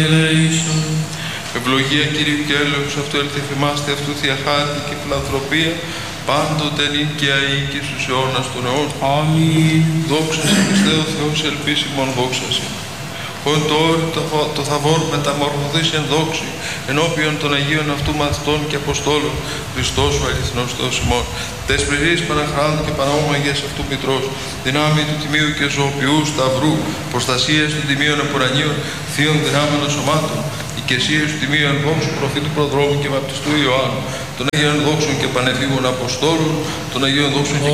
Ευλογία Κυρίου και έλεος αυτού ελθυφημάστε αυτού θεία χάρτη και φιλανθρωπία πάντοτε νυν και αεί και στους αιώνας των αιών. Αμήν. Δόξα σε Χριστέ ο Θεός ελπίσιμον δόξα σε. Ον το όριο το θαβόρ μεταμορφωθείς εν δόξη ενώπιον των Αγίων αυτού μαθητών και Αποστόλων Χριστός ο αληθινός Θεός ημών. Τες πληρείς Παναχράντου και Παναόμαγες αυτού Μητρός, δυνάμει του Τιμίου και Ζωοποιού Σταυρού, προστασίες των Τιμίων Επουρανίων, θείων δυνάμενων σωμάτων, οικεσίες του Τιμίου εν δόξου προφήτου Προδρόμου και Βαπτιστού Ιωάννου, των Αγίων δόξων και Πανεφήμων Αποστόλων, των Αγίων δόξων και